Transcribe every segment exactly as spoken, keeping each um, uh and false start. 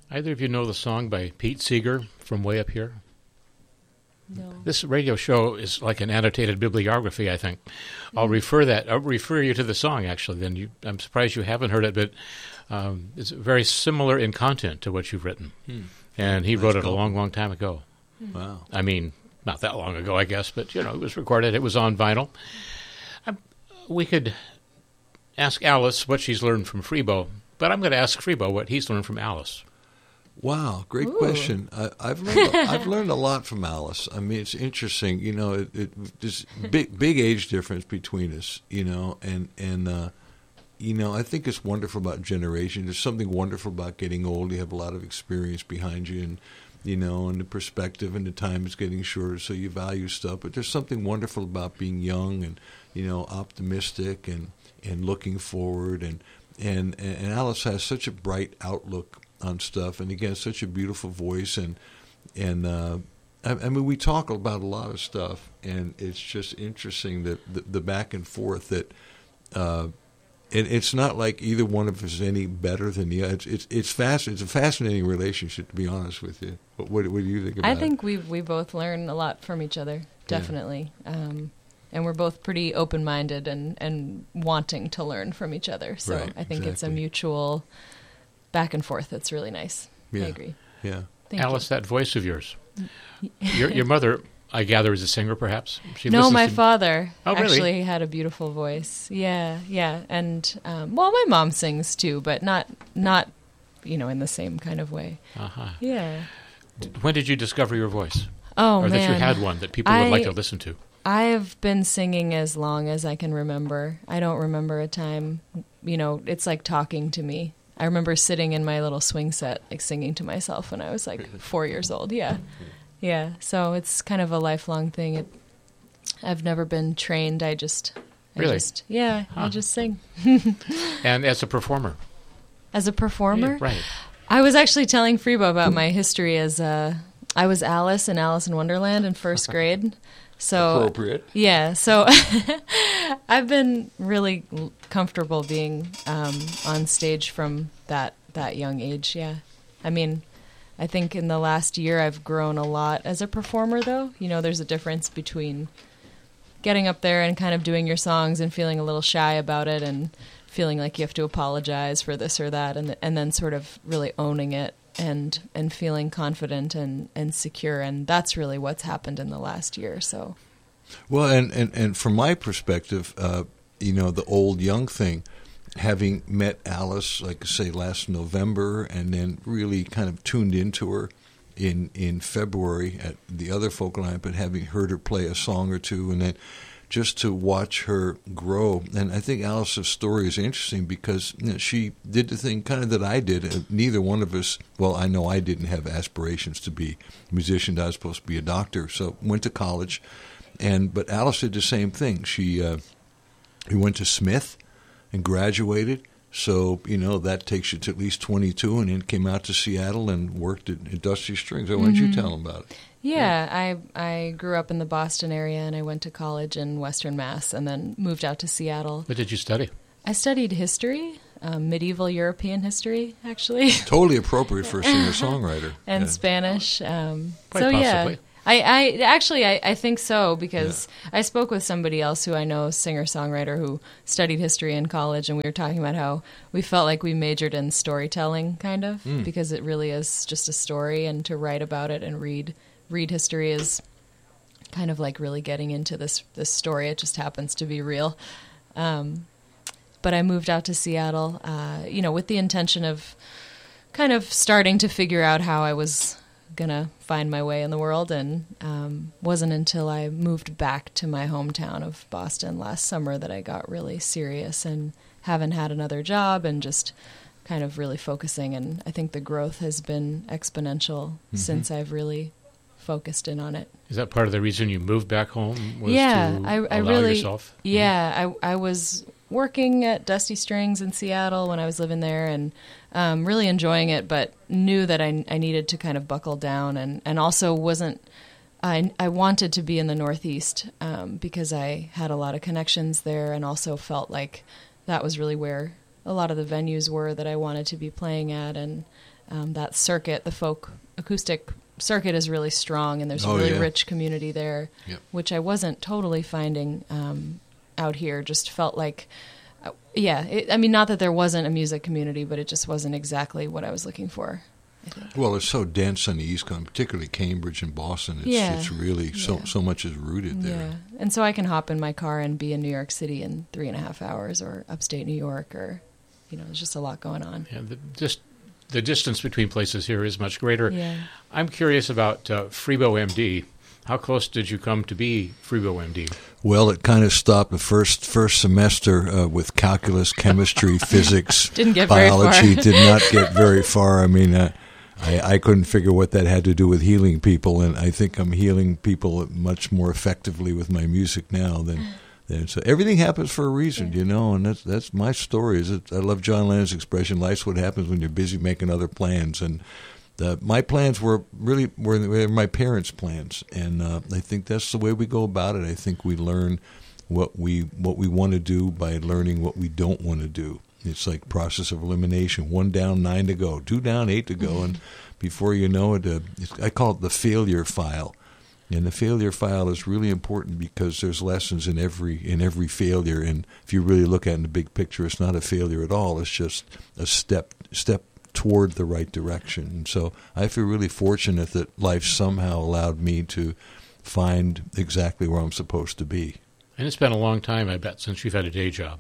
Either of you know the song by Pete Seeger, From Way Up Here? No. This radio show is like an annotated bibliography, I think. I'll refer that. I'll refer you to the song, actually. Then you, I'm surprised you haven't heard it, but um, it's very similar in content to what you've written. Hmm. And he That's wrote it cool. a long, long time ago. Wow. I mean, not that long ago, I guess, but, you know, it was recorded. It was on vinyl. Um, we could ask Alice what she's learned from Freebo, but I'm going to ask Freebo what he's learned from Alice. Wow, great Ooh. question. I, I've learned I've learned a lot from Alice. I mean, it's interesting. You know, it, it, there's big big age difference between us. You know, and and uh, you know, I think it's wonderful about generation. There's something wonderful about getting old. You have a lot of experience behind you, and you know, and the perspective and the time is getting shorter, so you value stuff. But there's something wonderful about being young and you know, optimistic and and looking forward. And and and Alice has such a bright outlook on stuff, and again, such a beautiful voice, and and uh, I, I mean, we talk about a lot of stuff, and it's just interesting that the, the back and forth that, uh, and it's not like either one of us is any better than the other. It's it's it's fast. It's a fascinating relationship, to be honest with you. What what, what do you think about it? I think we we both learn a lot from each other, definitely. Yeah. Um, and we're both pretty open-minded and, and wanting to learn from each other. So Right, I think exactly. it's a mutual back and forth that's really nice. Yeah. I agree. Yeah. Thank Alice, you. that voice of yours. Your your mother, I gather, is a singer, perhaps? She No, listens my to- father Oh, really? actually had a beautiful voice. Yeah, yeah. And, um, well, my mom sings too, but not, not, you know, in the same kind of way. Uh-huh. Yeah. When did you discover your voice? Oh, or man. that you had one that people would I- like to listen to? I've been singing as long as I can remember. I don't remember a time, you know, it's like talking to me. I remember sitting in my little swing set, like singing to myself when I was like four years old. Yeah. Yeah. So it's kind of a lifelong thing. It, I've never been trained. I just, I Really? just, yeah, Huh. I just sing. And as a performer? As a performer, Right. I was actually telling Freebo about my history as uh, I was Alice in Alice in Wonderland in first grade. So Appropriate. yeah, so I've been really l- comfortable being um, on stage from that that young age. Yeah, I mean, I think in the last year I've grown a lot as a performer. Though, you know, there's a difference between getting up there and kind of doing your songs and feeling a little shy about it and feeling like you have to apologize for this or that, and and then sort of really owning it and and feeling confident and, and secure. And that's really what's happened in the last year. So, Well, and, and, and from my perspective, uh, you know, the old young thing, having met Alice, like I say, last November, and then really kind of tuned into her in in February at the other Focal Line, but having heard her play a song or two, and then just to watch her grow. And I think Alice's story is interesting because you know, she did the thing kind of that I did. Uh, Neither one of us, well, I know I didn't have aspirations to be a musician. I was supposed to be a doctor, so went to college. And but Alice did the same thing. She uh, we went to Smith and graduated. So you know that takes you to at least twenty-two, and then came out to Seattle and worked at, at Dusty Strings. So why don't you tell them about it? yeah, I I grew up in the Boston area and I went to college in Western Mass and then moved out to Seattle. What did you study? I studied history, um, medieval European history, actually, Totally appropriate for a singer-songwriter. and Yeah. Spanish. Um, Quite so possibly. yeah. I, I actually I, I think so because I spoke with somebody else who I know, singer songwriter who studied history in college, and we were talking about how we felt like we majored in storytelling, kind of, Mm. because it really is just a story, and to write about it and read read history is kind of like really getting into this this story. It just happens to be real. Um, but I moved out to Seattle, uh, you know, with the intention of kind of starting to figure out how I was gonna find my way in the world, and um, wasn't until I moved back to my hometown of Boston last summer that I got really serious and haven't had another job and just kind of really focusing. And I think the growth has been exponential Mm-hmm. since I've really focused in on it. Is that part of the reason you moved back home? Was Yeah, to I, I allow really, yourself? yeah, I, I was working at Dusty Strings in Seattle when I was living there, and um, really enjoying it, but knew that I, I needed to kind of buckle down, and, and also wasn't, I, I wanted to be in the Northeast um, because I had a lot of connections there, and also felt like that was really where a lot of the venues were that I wanted to be playing at, and um, that circuit, the folk acoustic circuit, is really strong, and there's a Oh, really yeah. rich community there, Yep. which I wasn't totally finding um, out here. Just felt like, uh, yeah, it, I mean, not that there wasn't a music community, but it just wasn't exactly what I was looking for, I think. Well, it's so dense on the East Coast, particularly Cambridge and Boston. It's, Yeah. it's really so Yeah. so much is rooted there. Yeah, and so I can hop in my car and be in New York City in three and a half hours, or upstate New York, or, you know, there's just a lot going on. Yeah, the, just the distance between places here is much greater. Yeah. I'm curious about uh, Fribourg M D. How close did you come to be Fribourg M D? Well, it kind of stopped the first first semester uh, with calculus, chemistry, physics, Didn't get very biology. far. Did not get very far. I mean, uh, I, I couldn't figure what that had to do with healing people, and I think I'm healing people much more effectively with my music now than. than so everything happens for a reason, you know, and that's that's my story. Is it, I love John Lennon's expression: "Life's what happens when you're busy making other plans." And the, my plans were really were, were my parents' plans, and uh, I think that's the way we go about it. I think we learn what we what we want to do by learning what we don't want to do. It's like process of elimination: one down, nine to go; two down, eight to go, and before you know it, uh, it's, I call it the failure file. And the failure file is really important because there's lessons in every in every failure. And if you really look at it in the big picture, it's not a failure at all. It's just a step step toward the right direction. And so I feel really fortunate that life somehow allowed me to find exactly where I'm supposed to be. And it's been a long time, I bet, since you've had a day job.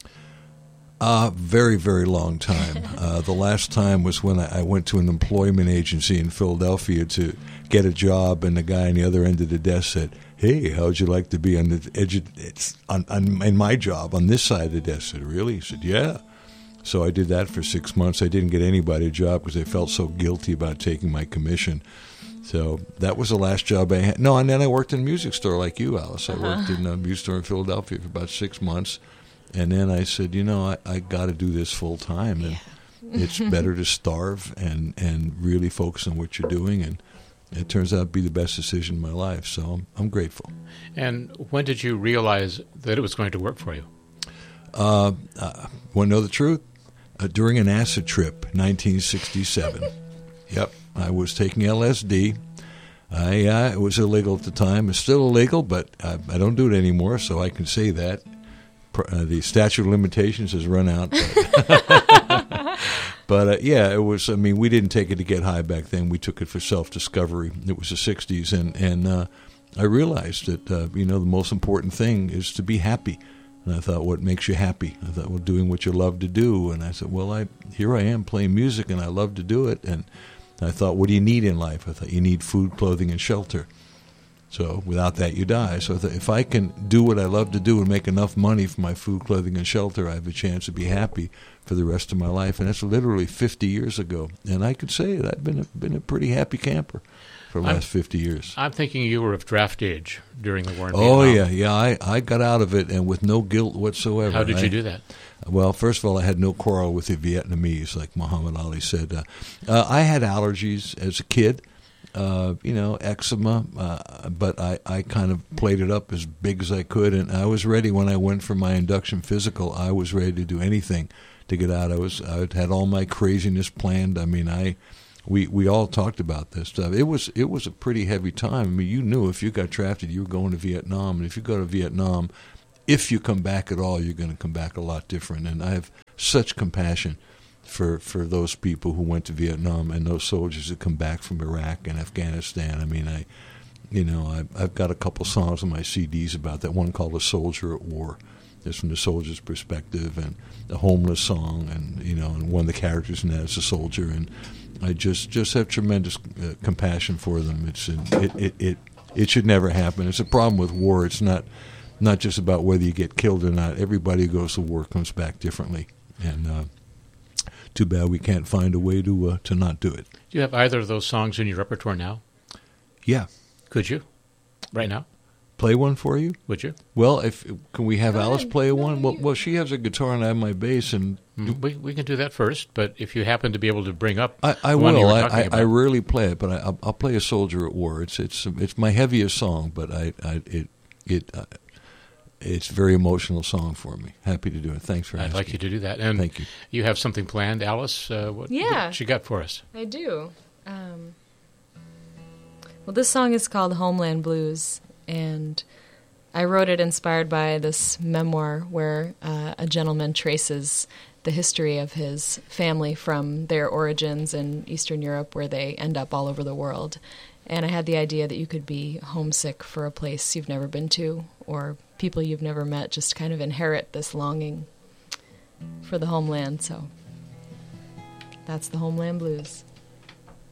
Uh, very, very long time. Uh, the last time was when I, I went to an employment agency in Philadelphia to get a job, and the guy on the other end of the desk said, "Hey, how'd you like to be on the edge of, it's on, on in my job on this side of the desk?" I said, "Really?" He said, "Yeah." So I did that for six months. I didn't get anybody a job because I felt so guilty about taking my commission. So that was the last job I had. No, and then I worked in a music store like you, Alice. I worked in a music store in Philadelphia for about six months. And then I said, you know, I, I got to do this full time. And it's better to starve and, and really focus on what you're doing. And it turns out to be the best decision in my life. So I'm, I'm grateful. And when did you realize that it was going to work for you? Uh, uh, want to know the truth? Uh, during an acid trip, nineteen sixty-seven. Yep, I was taking L S D. I, uh, it was illegal at the time. It's still illegal, but I, I don't do it anymore, so I can say that. Uh, the statute of limitations has run out. But, but uh, yeah, it was, I mean, we didn't take it to get high back then. We took it for self-discovery. It was the sixties, and, and uh, I realized that, uh, you know, the most important thing is to be happy. And I thought, what makes you happy? I thought, well, doing what you love to do. And I said, well, I here I am playing music, and I love to do it. And I thought, what do you need in life? I thought, you need food, clothing, and shelter. So without that, you die. So I thought, if I can do what I love to do and make enough money for my food, clothing, and shelter, I have a chance to be happy for the rest of my life. And that's literally fifty years ago. And I could say that I've been a, been a pretty happy camper for the I'm, last fifty years. I'm thinking you were of draft age during the war in Oh, Vietnam. yeah, yeah. I, I got out of it, and with no guilt whatsoever. How did I, you do that? Well, first of all, I had no quarrel with the Vietnamese, like Muhammad Ali said. Uh, uh, I had allergies as a kid. Uh, you know, eczema, uh, but I, I kind of played it up as big as I could, and I was ready when I went for my induction physical. I was ready to do anything to get out. I was I had all my craziness planned. I mean, I we we all talked about this stuff. It was it was a pretty heavy time. I mean, you knew if you got drafted, you were going to Vietnam, and if you go to Vietnam, if you come back at all, you're going to come back a lot different. And I have such compassion for for those people who went to Vietnam and those soldiers who come back from Iraq and Afghanistan. I mean, I, you know, I, I've got a couple songs on my C Ds about that. One called "A Soldier at War," just from the soldier's perspective, and the homeless song, and you know, and one of the characters in that is a soldier, and I just just have tremendous uh, compassion for them. It's it, it it it should never happen. It's a problem with war. It's not not just about whether you get killed or not. Everybody who goes to war comes back differently, and. Uh, Too bad we can't find a way to uh, to not do it. Do you have either of those songs in your repertoire now? Yeah. Could you? Right now? Play one for you? Would you? Well, if can we have Go Alice ahead. play No, one? Well, you- well, she has a guitar and I have my bass, and We we can do that first, but if you happen to be able to bring up I, I the one you will. were I, talking I, I about. rarely play it, but I, I'll, I'll play "A Soldier at War." It's it's it's my heaviest song, but I, I it it uh, it's a very emotional song for me. Happy to do it. Thanks for I'd asking. like you to do that. And Thank you. You have something planned, Alice? Uh, what, Yeah. what you got for us? I do. Um, well, this song is called Homeland Blues, and I wrote it inspired by this memoir where uh, a gentleman traces the history of his family from their origins in Eastern Europe, where they end up all over the world. And I had the idea that you could be homesick for a place you've never been to, or people you've never met, just kind of inherit this longing for the homeland. So that's the Homeland Blues.